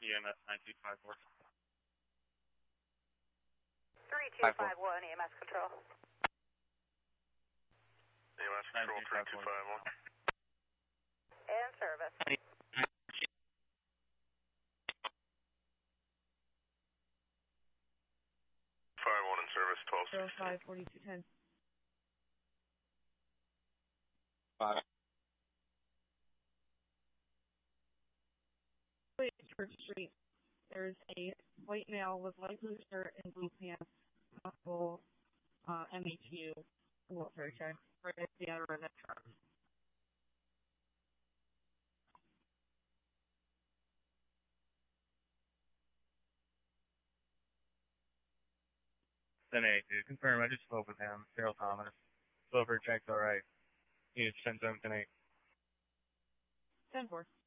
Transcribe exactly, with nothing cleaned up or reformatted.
E M S nine two five four. three two five one, E M S control. E M S control three two five one. And service. five one in service, twelve zero five forty-two ten. Five. Church Street. There's a white male with light blue shirt and blue pants, possible uh, M H U welfare check right at the other end of that truck. ten eight, dude. Confirm, I just spoke with him. Carol Thomas. Welfare check's alright. He just sent something ten eight. ten four.